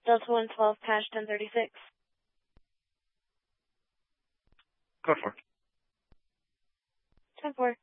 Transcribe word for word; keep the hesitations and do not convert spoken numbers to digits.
Delta one twelve, patch ten thirty-six. Go for it. ten four.